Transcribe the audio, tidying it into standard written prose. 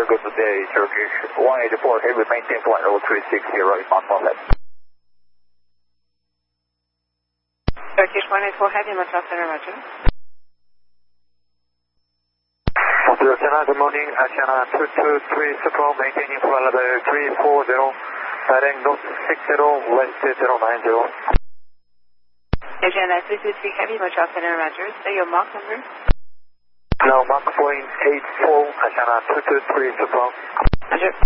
good day, Turkish 184 Heavy, maintain flight level 360, inbound Mohammed. Turkish 184 Heavy, Montreal Center, roger. Montreal Center, good morning, Asiana 223 Super, maintaining flight level 340, heading north 60, west 090. Asiana 223 Heavy, Montreal Center, roger. Say your Mach number. Now Mach 484, Asiana 223 Super. Roger.